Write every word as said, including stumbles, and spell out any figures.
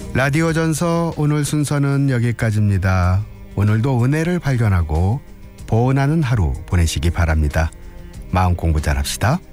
라디오 전서 오늘 순서는 여기까지입니다. 오늘도 은혜를 발견하고 보온하는 하루 보내시기 바랍니다. 마음 공부 잘합시다.